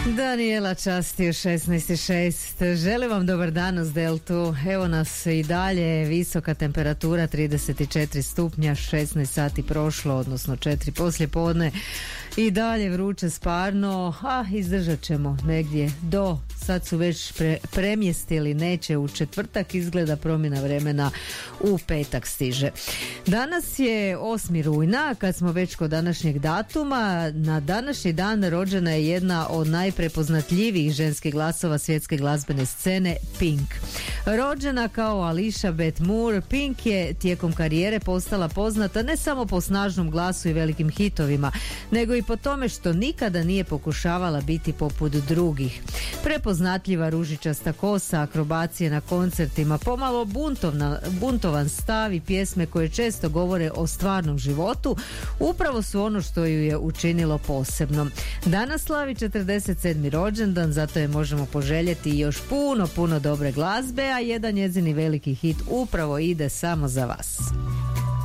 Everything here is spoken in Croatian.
Danijela Časti u 16.06. Želim vam dobar dan uz Deltu. Evo nas i dalje, visoka temperatura 34 stupnja, 16 sati prošlo, odnosno 4 poslje podne. I dalje vruće sparno, a izdržat ćemo negdje do, sad su već premjestili, neće u četvrtak, izgleda promjena vremena u petak stiže. Danas je 8. rujna, kad smo već kod današnjeg datuma. Na današnji dan rođena je jedna od najprepoznatljivijih ženskih glasova svjetske glazbene scene, Pink. Rođena kao Alicia Beth Moore, Pink je tijekom karijere postala poznata ne samo po snažnom glasu i velikim hitovima, nego i po tome što nikada nije pokušavala biti poput drugih. Prepoznatljiva ružičasta kosa, akrobacije na koncertima, pomalo buntovan stav i pjesme koje često govore o stvarnom životu, upravo su ono što ju je učinilo posebnom. Danas slavi 47. rođendan, zato je možemo poželjeti još puno dobre glazbe, a jedan njezini veliki hit upravo ide samo za vas.